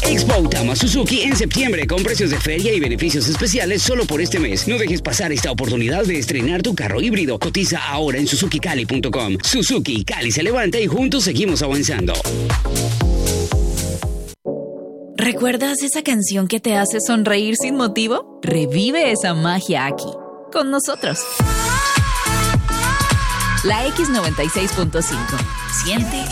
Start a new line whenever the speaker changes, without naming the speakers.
Expo Autama Suzuki en septiembre con precios de feria y beneficios especiales solo por este mes. No dejes pasar esta oportunidad de estrenar tu carro híbrido. Cotiza ahora en SuzukiCali.com. Suzuki, Cali se levanta y juntos seguimos avanzando.
¿Recuerdas esa canción que te hace sonreír sin motivo? Revive esa magia aquí, con nosotros. La X96.5. Siente